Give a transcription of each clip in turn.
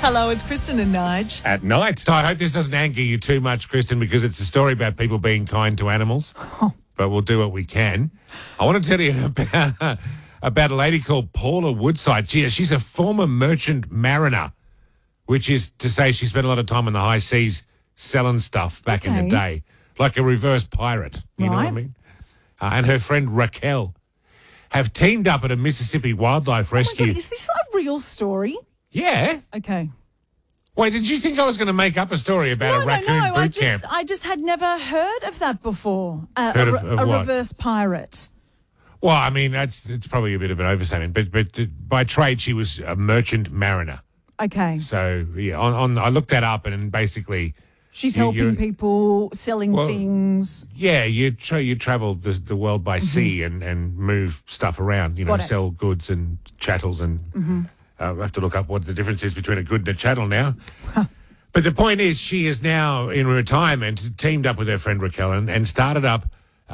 Hello, it's Kristen and Nige. At night. So I hope this doesn't anger you too much, Kristen, because it's a story about people being kind to animals. But we'll do what we can. I want to tell you about a lady called Paula Woodside. She's a former merchant mariner, which is to say she spent a lot of time on the high seas selling stuff back in the day, like a reverse pirate. You know what I mean? And her friend Raquel have teamed up at a Mississippi wildlife rescue. Oh my God, is this a real story? Yeah. Okay. Wait, did you think I was going to make up a story about a raccoon boot camp? I just had never heard of that before. Heard of a what? reverse pirate. Well, I mean, it's probably a bit of an overstatement, but by trade she was a merchant mariner. Okay. So yeah, I looked that up, and basically she's helping people, selling things. Yeah, you travel the world by sea and move stuff around. You know, sell goods and chattels and. I have to look up what the difference is between a good and a chattel now. But the point is, she is now in retirement, teamed up with her friend Raquel and started up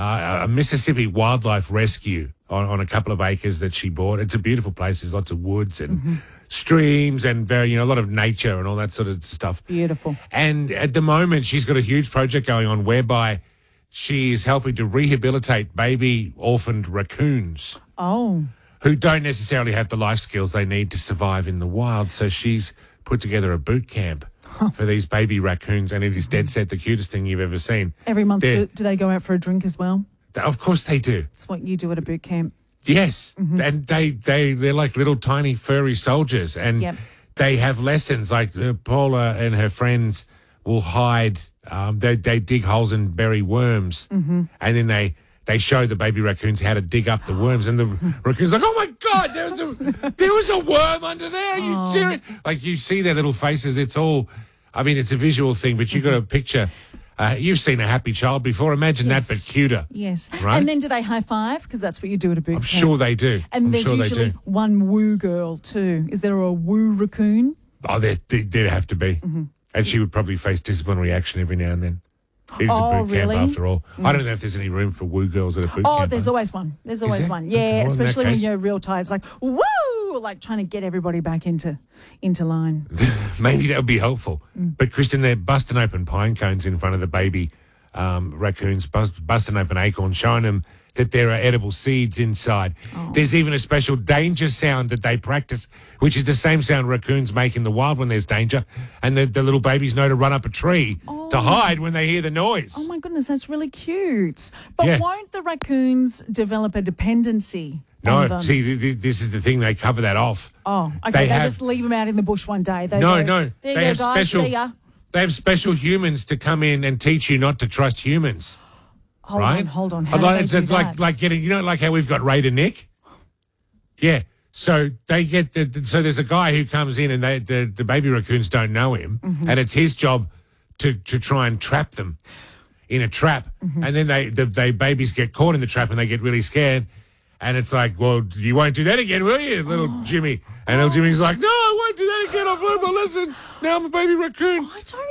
a Mississippi wildlife rescue on a couple of acres that she bought. It's a beautiful place. There's lots of woods and streams and a lot of nature and all that sort of stuff. Beautiful. And at the moment, she's got a huge project going on whereby she is helping to rehabilitate baby orphaned raccoons. Oh. Who don't necessarily have the life skills they need to survive in the wild. So she's put together a boot camp for these baby raccoons, and it is dead set the cutest thing you've ever seen. Every month, do they go out for a drink as well? Of course they do. That's what you do at a boot camp. Yes, and they're like little tiny furry soldiers, and they have lessons. Like Paula and her friends will hide. They dig holes and bury worms, and then they show the baby raccoons how to dig up the worms, and the raccoons like, oh my God, there was a worm under there. Are you serious? Like you see their little faces. It's all, I mean, it's a visual thing, but you got to picture. You've seen a happy child before. Imagine that, but cuter. Yes. Right? And then do they high five? Because that's what you do at a boot camp. I'm sure they do. And there's usually one woo girl too. Is there a woo raccoon? Oh, there'd have to be. And she would probably face disciplinary action every now and then. It is a boot camp after all. I don't know if there's any room for woo girls at a boot camp. Oh, there's always one. There's always one. Yeah, especially when you're real tired. It's like, woo! Like trying to get everybody back into line. Maybe that would be helpful. But, Kristen, they're busting open pine cones in front of the baby raccoons, busting open acorns, showing them that there are edible seeds inside. There's even a special danger sound that they practice, which is the same sound raccoons make in the wild when there's danger, and the little babies know to run up a tree to hide when they hear the noise. Oh, my goodness, that's really cute. But won't the raccoons develop a dependency on them? See, this is the thing. They cover that off. Oh, okay. They just leave them out in the bush one day. No. They have special. See ya. They have special humans to come in and teach you not to trust humans. Hold on. How do they do that? Like getting, like how we've got Raider Nick? Yeah. So they get so there's a guy who comes in and the baby raccoons don't know him, and it's his job to try and trap them in a trap. And then they babies get caught in the trap and they get really scared. And it's like, well, you won't do that again, will you, little Jimmy? And little Jimmy's like, no, I won't do that again. I've learned my lesson. Now I'm a baby raccoon.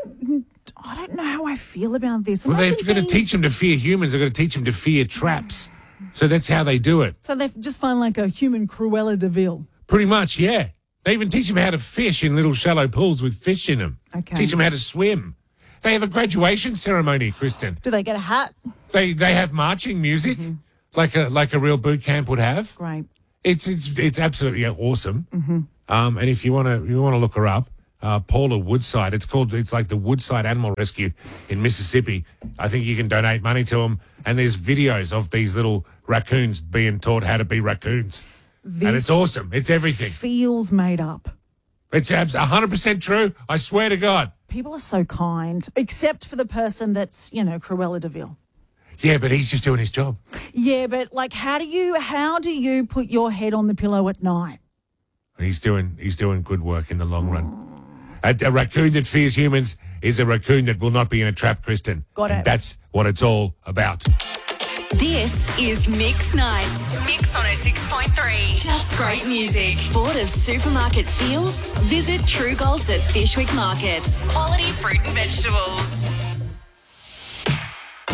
I don't know how I feel about this. Well, they've got to teach them to fear humans. They've got to teach them to fear traps. So that's how they do it. So they just find like a human Cruella de Vil. Pretty much, yeah. They even teach them how to fish in little shallow pools with fish in them. Okay. Teach them how to swim. They have a graduation ceremony, Kristen. Do they get a hat? They have marching music, like a real boot camp would have. Great. It's absolutely awesome. And if you want to look her up, Paula Woodside. It's like the Woodside Animal Rescue in Mississippi. I think you can donate money to them, and there's videos of these little raccoons being taught how to be raccoons, and it's awesome. It's everything. Feels made up. It's 100% true. I swear to God. People are so kind, except for the person that's Cruella de Vil. Yeah, but he's just doing his job. Yeah, but like, how do you put your head on the pillow at night? He's doing good work in the long run. A raccoon that fears humans is a raccoon that will not be in a trap, Kristen. Got it. That's what it's all about. This is Mix Nights. Mix 106.3. Just great music. Bored of supermarket feels? Visit True Golds at Fishwick Markets. Quality fruit and vegetables.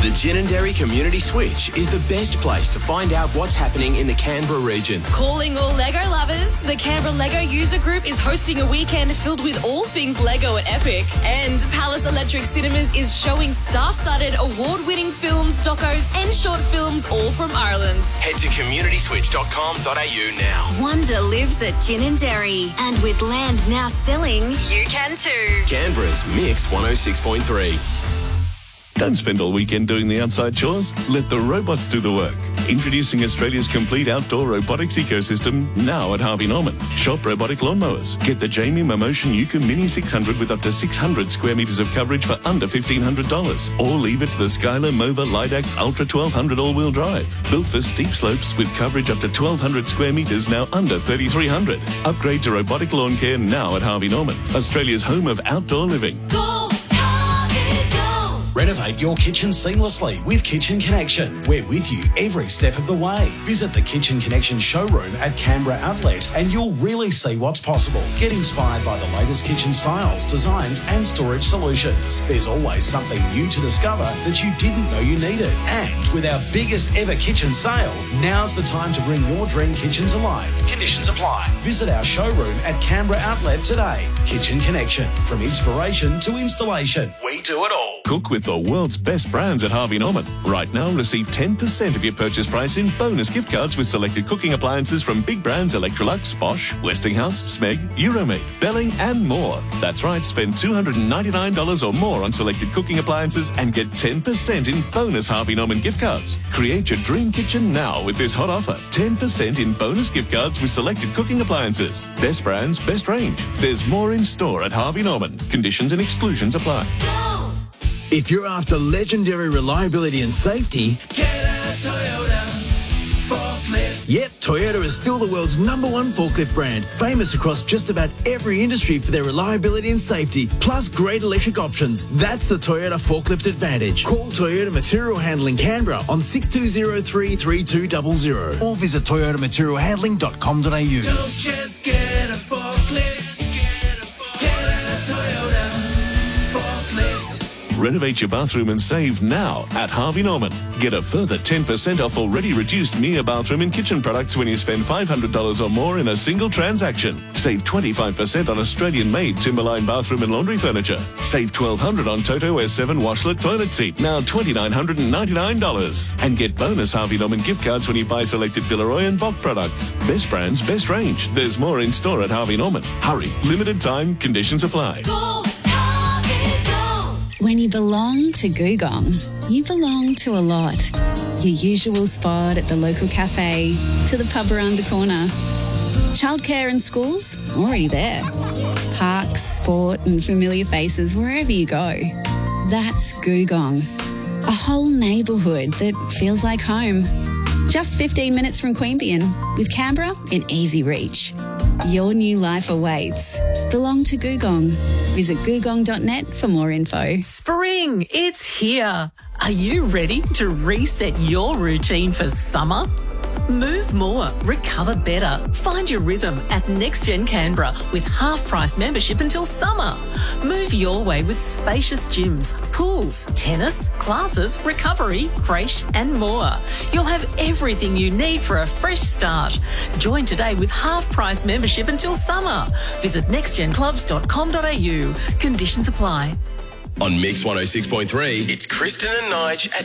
The Ginninderry Community Switch is the best place to find out what's happening in the Canberra region. Calling all Lego lovers, the Canberra Lego User Group is hosting a weekend filled with all things Lego at Epic. And Palace Electric Cinemas is showing star-studded award-winning films, docos and short films all from Ireland. Head to communityswitch.com.au now. Wonder lives at Ginninderry, and with land now selling, you can too. Canberra's Mix 106.3. Don't spend all weekend doing the outside chores. Let the robots do the work. Introducing Australia's complete outdoor robotics ecosystem now at Harvey Norman. Shop robotic lawnmowers. Get the Jamie Momotion Yuka Mini 600 with up to 600 square metres of coverage for under $1,500. Or leave it to the Skylar Mova Lidax Ultra 1200 all-wheel drive. Built for steep slopes with coverage up to 1,200 square metres, now under $3,300. Upgrade to robotic lawn care now at Harvey Norman. Australia's home of outdoor living. Renovate your kitchen seamlessly with Kitchen Connection. We're with you every step of the way. Visit the Kitchen Connection showroom at Canberra Outlet and you'll really see what's possible. Get inspired by the latest kitchen styles, designs and storage solutions. There's always something new to discover that you didn't know you needed. And with our biggest ever kitchen sale, now's the time to bring your dream kitchen to life. Conditions apply. Visit our showroom at Canberra Outlet today. Kitchen Connection. From inspiration to installation, we do it all. Cook with the world's best brands at Harvey Norman. Right now, receive 10% of your purchase price in bonus gift cards with selected cooking appliances from big brands Electrolux, Bosch, Westinghouse, Smeg, Euromaid, Belling and more. That's right, spend $299 or more on selected cooking appliances and get 10% in bonus Harvey Norman gift cards. Create your dream kitchen now with this hot offer. 10% in bonus gift cards with selected cooking appliances. Best brands, best range. There's more in store at Harvey Norman. Conditions and exclusions apply. If you're after legendary reliability and safety, get a Toyota forklift. Yep, Toyota is still the world's #1 forklift brand, famous across just about every industry for their reliability and safety, plus great electric options. That's the Toyota Forklift Advantage. Call Toyota Material Handling Canberra on 6203-3200 or visit toyotamaterialhandling.com.au. Don't just get a forklift, get a Toyota forklift. Renovate your bathroom and save now at Harvey Norman. Get a further 10% off already reduced Mia bathroom and kitchen products when you spend $500 or more in a single transaction. Save 25% on Australian-made Timberline bathroom and laundry furniture. Save $1,200 on Toto S7 washlet toilet seat, now $2,999. And get bonus Harvey Norman gift cards when you buy selected Villeroy and Bock products. Best brands, best range. There's more in store at Harvey Norman. Hurry, limited time, conditions apply. When you belong to Googong, you belong to a lot. Your usual spot at the local cafe, to the pub around the corner. Childcare and schools, already there. Parks, sport and familiar faces wherever you go. That's Googong. A whole neighbourhood that feels like home. Just 15 minutes from Queanbeyan, with Canberra in easy reach. Your new life awaits. Belong to Googong. Visit googong.net for more info. Spring, it's here. Are you ready to reset your routine for summer? Move more, recover better. Find your rhythm at NextGen Canberra with half-price membership until summer. Move your way with spacious gyms, pools, tennis, classes, recovery, creche and more. You'll have everything you need for a fresh start. Join today with half-price membership until summer. Visit nextgenclubs.com.au. Conditions apply. On Mix 106.3, it's Kristen and Nige at